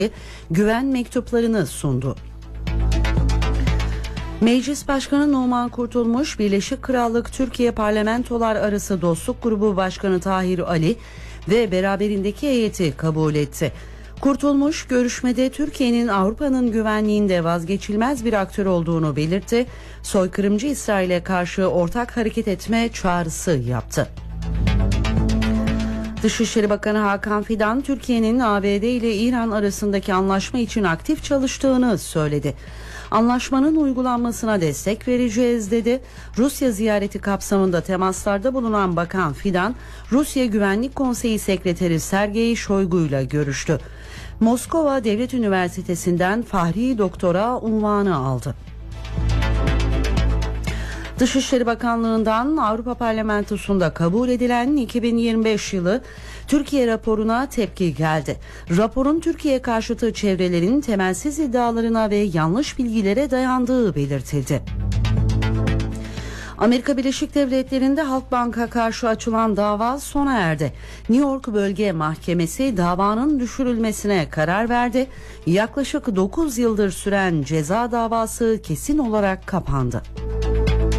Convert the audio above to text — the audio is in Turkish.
güven mektuplarını sundu. Meclis Başkanı Numan Kurtulmuş, Birleşik Krallık Türkiye Parlamentolar Arası Dostluk Grubu Başkanı Tahir Ali ve beraberindeki heyeti kabul etti. Kurtulmuş, görüşmede Türkiye'nin Avrupa'nın güvenliğinde vazgeçilmez bir aktör olduğunu belirtti. Soykırımcı İsrail'e karşı ortak hareket etme çağrısı yaptı. Dışişleri Bakanı Hakan Fidan, Türkiye'nin ABD ile İran arasındaki anlaşma için aktif çalıştığını söyledi. Anlaşmanın uygulanmasına destek vereceğiz dedi. Rusya ziyareti kapsamında temaslarda bulunan Bakan Fidan, Rusya Güvenlik Konseyi Sekreteri Sergey Shoigu'yla görüştü. Moskova Devlet Üniversitesi'nden Fahri Doktora unvanı aldı. Dışişleri Bakanlığı'ndan Avrupa Parlamentosu'nda kabul edilen 2025 yılı Türkiye raporuna tepki geldi. Raporun Türkiye karşıtı çevrelerin temelsiz iddialarına ve yanlış bilgilere dayandığı belirtildi. Amerika Birleşik Devletleri'nde Halkbank'a karşı açılan dava sona erdi. New York Bölge Mahkemesi davanın düşürülmesine karar verdi. Yaklaşık 9 yıldır süren ceza davası kesin olarak kapandı.